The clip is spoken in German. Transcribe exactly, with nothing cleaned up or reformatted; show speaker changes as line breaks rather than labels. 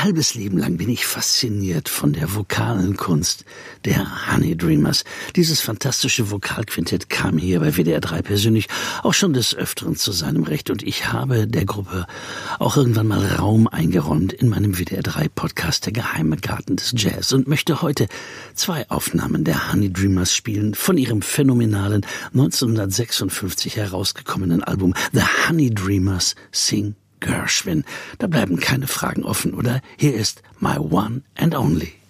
Ein halbes Leben lang bin ich fasziniert von der vokalen Kunst der Honey Dreamers. Dieses fantastische Vokalquintett kam hier bei W D R drei persönlich auch schon des Öfteren zu seinem Recht und ich habe der Gruppe auch irgendwann mal Raum eingeräumt in meinem W D R drei Podcast Der geheime Garten des Jazz und möchte heute zwei Aufnahmen der Honey Dreamers spielen von ihrem phänomenalen neunzehnhundertsechsundfünfzig herausgekommenen Album The Honey Dreamers Sing Gershwin. Da bleiben keine Fragen offen, oder? Hier ist My One and Only.